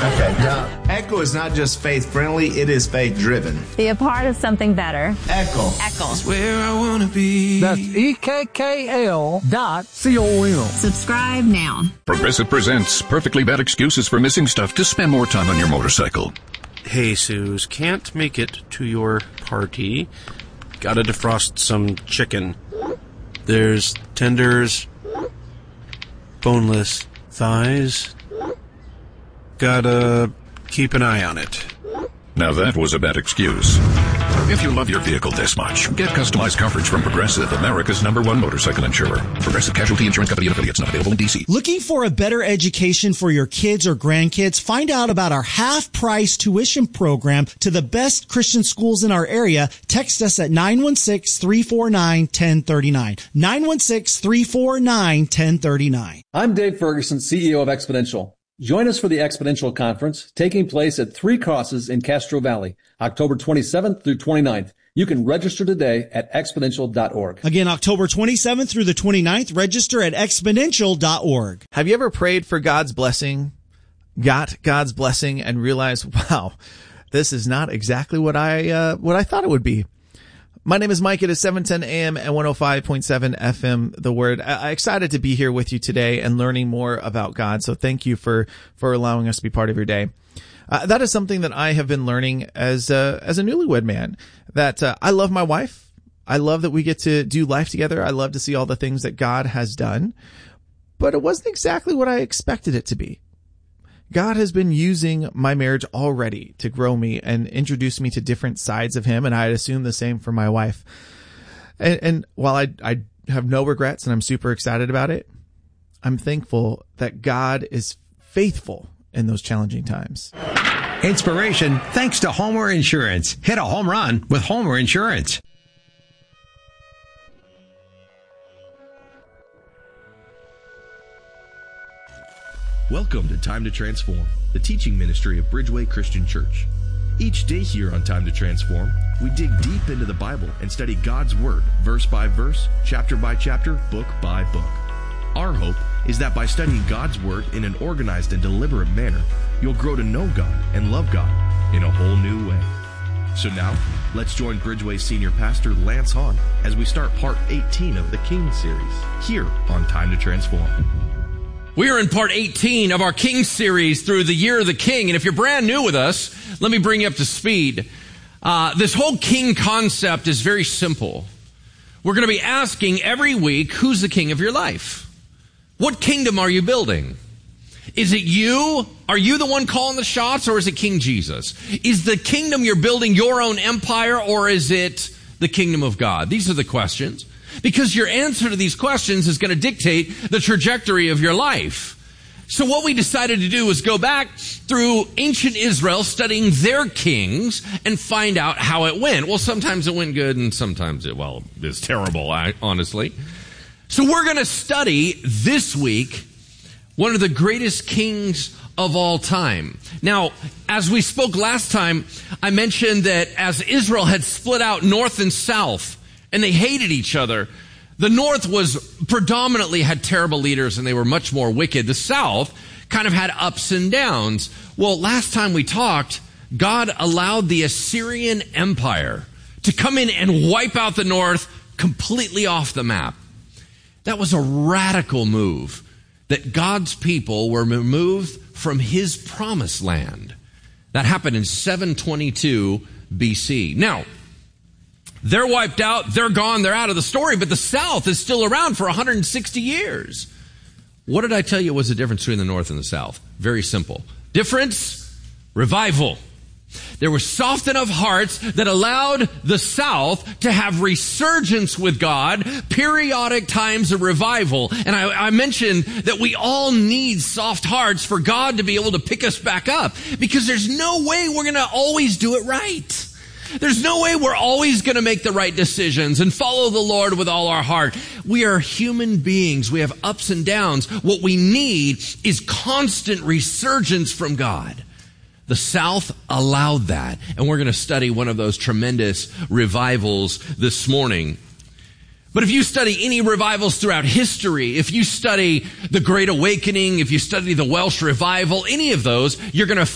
Okay, now, Echo is not just faith-friendly, it is faith-driven. Be a part of something better. Echo. Echo. It's where I want to be. That's EKKL.com. Subscribe now. Progressive presents Perfectly Bad Excuses for Missing Stuff to Spend More Time on Your Motorcycle. Hey, Suze, can't make it to your party. Gotta defrost some chicken. There's tenders, boneless thighs. Gotta keep an eye on it. Now that was a bad excuse. If you love your vehicle this much, get customized coverage from Progressive, America's #1 motorcycle insurer. Progressive Casualty Insurance Company and affiliates, not available in D.C. Looking for a better education for your kids or grandkids? Find out about our half-price tuition program to the best Christian schools in our area. Text us at 916-349-1039. 916-349-1039. I'm Dave Ferguson, CEO of Exponential. Join us for the Exponential Conference, taking place at Three Crosses in Castro Valley, October 27th through 29th. You can register today at exponential.org. Again, October 27th through the 29th, register at exponential.org. Have you ever prayed for God's blessing, got God's blessing, and realized, wow, this is not exactly what I thought it would be? My name is Mike. It is 710 AM and 105.7 FM, The Word. I'm excited to be here with you today and learning more about God. So thank you for allowing us to be part of your day. That is something that I have been learning as a newlywed man, that I love my wife. I love that we get to do life together. I love to see all the things that God has done, but it wasn't exactly what I expected it to be. God has been using my marriage already to grow me and introduce me to different sides of him, and I'd assume the same for my wife. And while I have no regrets and I'm super excited about it, I'm thankful that God is faithful in those challenging times. Inspiration thanks to Homer Insurance. Hit a home run with Homer Insurance. Welcome to Time to Transform, the teaching ministry of Bridgeway Christian Church. Each day here on Time to Transform, we dig deep into the Bible and study God's Word, verse by verse, chapter by chapter, book by book. Our hope is that by studying God's Word in an organized and deliberate manner, you'll grow to know God and love God in a whole new way. So now, let's join Bridgeway Senior Pastor Lance Hahn as we start part 18 of the King series, here on Time to Transform. We are in part 18 of our King series through the Year of the King. And if you're brand new with us, let me bring you up to speed. This whole king concept is very simple. We're going to be asking every week, who's the king of your life? What kingdom are you building? Is it you? Are you the one calling the shots, or is it King Jesus? Is the kingdom you're building your own empire, or is it the kingdom of God? These are the questions. Because your answer to these questions is going to dictate the trajectory of your life. So what we decided to do was go back through ancient Israel, studying their kings, and find out how it went. Well, sometimes it went good, and sometimes it was terrible, honestly. So we're going to study this week one of the greatest kings of all time. Now, as we spoke last time, I mentioned that as Israel had split out north and south, and they hated each other. The North predominantly had terrible leaders, and they were much more wicked. The South kind of had ups and downs. Well, last time we talked, God allowed the Assyrian Empire to come in and wipe out the North completely off the map. That was a radical move, that God's people were removed from his promised land. That happened in 722 BC. Now, they're wiped out, they're gone, they're out of the story, but the South is still around for 160 years. What did I tell you was the difference between the North and the South? Very simple. Difference? Revival. There were soft enough hearts that allowed the South to have resurgence with God, periodic times of revival. And I mentioned that we all need soft hearts for God to be able to pick us back up, because there's no way we're going to always do it right. There's no way we're always going to make the right decisions and follow the Lord with all our heart. We are human beings. We have ups and downs. What we need is constant resurgence from God. The South allowed that, and we're going to study one of those tremendous revivals this morning. But if you study any revivals throughout history, if you study the Great Awakening, if you study the Welsh Revival, any of those, you're going to